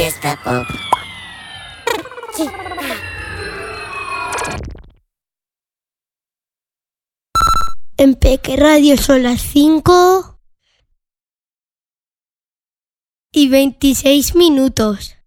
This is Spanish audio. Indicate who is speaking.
Speaker 1: Fiesta Pop. Sí.
Speaker 2: En Peque Radio son las 5:26.